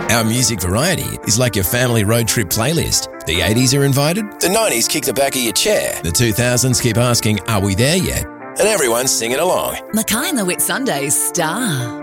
Our music variety is like your family road trip playlist. The 80s are invited, the 90s kick the back of your chair, the 2000s keep asking, are we there yet? And everyone's singing along. Mackay and the Whitsundays star.